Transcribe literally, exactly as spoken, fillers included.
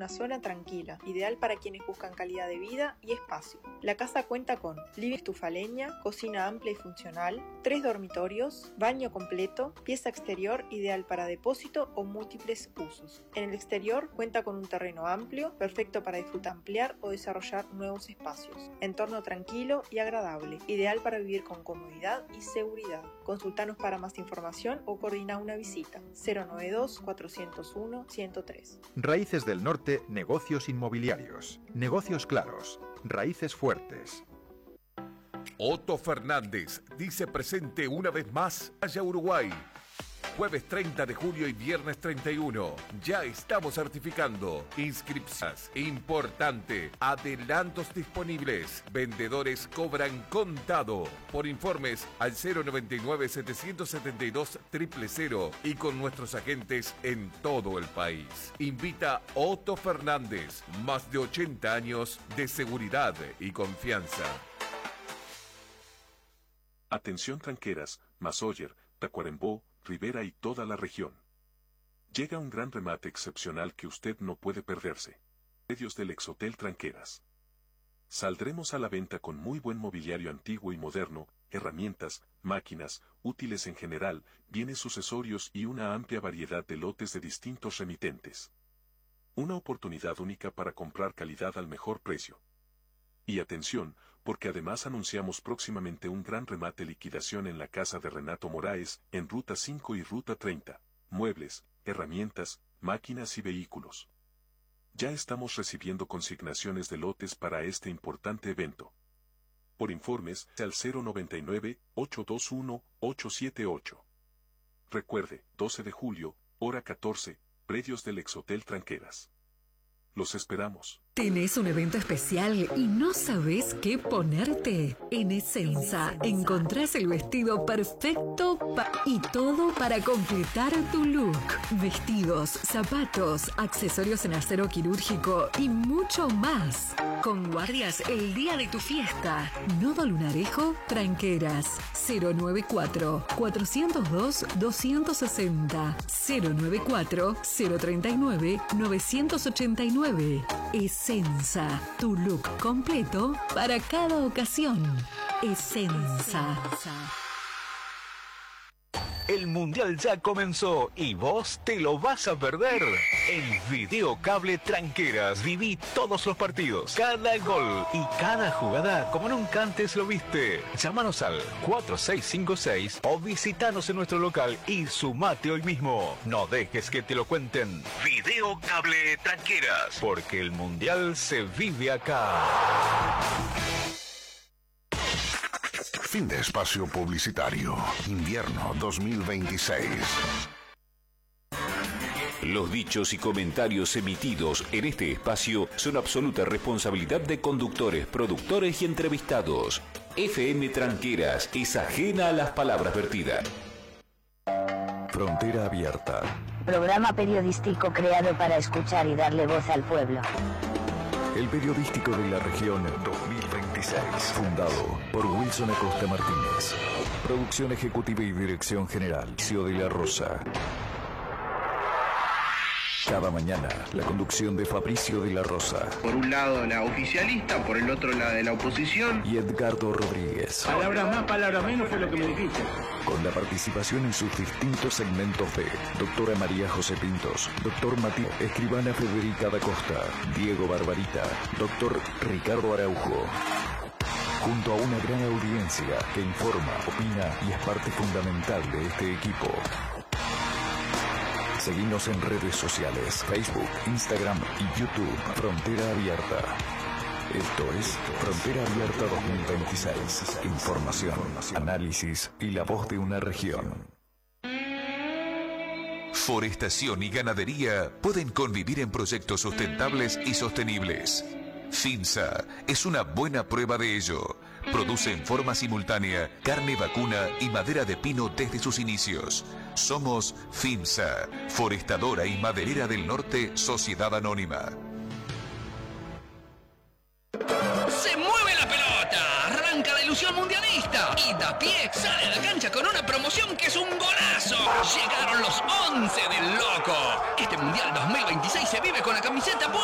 una zona tranquila, ideal para quienes buscan calidad de vida y espacio. La casa cuenta con living estufa leña, cocina amplia y funcional, tres dormitorios, baño completo, pieza exterior ideal para depósito o múltiples usos. En el exterior cuenta con un terreno amplio, perfecto para disfrutar, ampliar o desarrollar nuevos espacios. Entorno tranquilo y agradable, ideal para vivir con comodidad y seguridad. Consultanos para más información o coordina una visita. cero noventa y dos, cuatrocientos uno, ciento tres. Raíces del Norte, negocios inmobiliarios. Negocios claros. Raíces fuertes. Otto Fernández dice presente una vez más allá Uruguay. Jueves treinta de julio y viernes treinta y uno. Ya estamos certificando. Inscripciones. Importante. Adelantos disponibles. Vendedores cobran contado. Por informes al cero noventa y nueve, setecientos setenta y dos, cero cero cero y con nuestros agentes en todo el país. Invita Otto Fernández. Más de ochenta años de seguridad y confianza. Atención tranqueras, Masoyer, Tacuarembó, Rivera y toda la región. Llega un gran remate excepcional que usted no puede perderse. Predios del Exhotel Tranqueras. Saldremos a la venta con muy buen mobiliario antiguo y moderno, herramientas, máquinas, útiles en general, bienes sucesorios y una amplia variedad de lotes de distintos remitentes. Una oportunidad única para comprar calidad al mejor precio. Y atención, porque además anunciamos próximamente un gran remate liquidación en la casa de Renato Moraes, en Ruta cinco y Ruta treinta. Muebles, herramientas, máquinas y vehículos. Ya estamos recibiendo consignaciones de lotes para este importante evento. Por informes, al cero noventa y nueve, ochocientos veintiuno, ochocientos setenta y ocho. Recuerde, doce de julio, hora catorce, predios del Exhotel Tranqueras. Los esperamos. ¿Tenés un evento especial y no sabés qué ponerte? En Essenza encontrás el vestido perfecto pa- y todo para completar tu look. Vestidos, zapatos, accesorios en acero quirúrgico y mucho más. Con guardias el día de tu fiesta. Nodo Lunarejo, Tranqueras. cero noventa y cuatro, cuatrocientos dos, doscientos sesenta. cero noventa y cuatro, cero treinta y nueve, novecientos ochenta y nueve. Essenza, tu look completo para cada ocasión. Essenza. El Mundial ya comenzó y vos te lo vas a perder. En Videocable Tranqueras viví todos los partidos, cada gol y cada jugada como nunca antes lo viste. Llámanos al cuatro seis cinco seis o visitanos en nuestro local y sumate hoy mismo. No dejes que te lo cuenten. Videocable Tranqueras, porque el Mundial se vive acá. Fin de espacio publicitario. Invierno dos mil veintiséis. Los dichos y comentarios emitidos en este espacio son absoluta responsabilidad de conductores, productores y entrevistados. F M Tranqueras es ajena a las palabras vertidas. Frontera Abierta. Programa periodístico creado para escuchar y darle voz al pueblo. El periodístico de la región dos mil veintiséis. Fundado por Wilson Acosta Martínez. Producción ejecutiva y dirección general, Cio de la Rosa. Cada mañana, la conducción de Fabricio de la Rosa. Por un lado la oficialista, por el otro la de la oposición. Y Edgardo Rodríguez. Palabras más, palabras menos fue lo que me dijiste. Con la participación en sus distintos segmentos de Doctora María José Pintos, Doctor Matías, Escribana Federica da Costa, Diego Barbarita, Doctor Ricardo Araujo. Junto a una gran audiencia que informa, opina y es parte fundamental de este equipo. Seguinos en redes sociales, Facebook, Instagram y YouTube. Frontera Abierta. Esto es Frontera Abierta dos mil veintiséis. Información, análisis y la voz de una región. Forestación y ganadería pueden convivir en proyectos sustentables y sostenibles. FINSA es una buena prueba de ello. Produce en forma simultánea carne vacuna y madera de pino desde sus inicios. Somos FINSA, Forestadora y Maderera del Norte, Sociedad Anónima. ¡Se mueve la pelota! Arranca la ilusión mundialista. Y Dapié sale a la cancha con una promoción que es un golazo. Llegaron los once del loco. Este Mundial dos mil veintiséis se vive con la camiseta